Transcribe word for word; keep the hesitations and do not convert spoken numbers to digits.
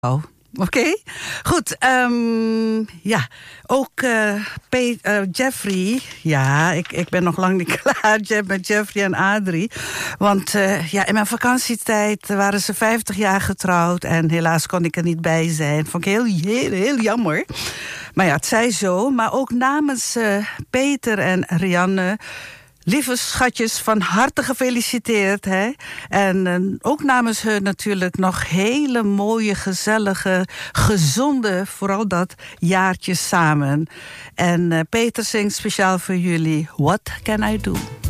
Oh, oké. Okay. Goed, um, ja, ook uh, Pe- uh, Jeffrey. Ja, ik, ik ben nog lang niet klaar met Jeffrey en Adrie. Want uh, ja, in mijn vakantietijd waren ze vijftig jaar getrouwd. En helaas kon ik er niet bij zijn. Vond ik heel, heel, heel jammer. Maar ja, het zij zo. Maar ook namens uh, Peter en Rianne... Lieve schatjes, van harte gefeliciteerd. Hè? En uh, ook namens hun natuurlijk nog hele mooie, gezellige, gezonde, vooral dat jaartje samen. En uh, Peter zingt speciaal voor jullie What Can I Do?